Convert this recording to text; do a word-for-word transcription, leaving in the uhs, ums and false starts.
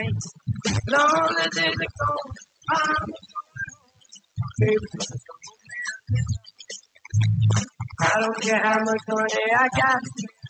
Lonely days are gone. I'm baby. I don't care how much money I got.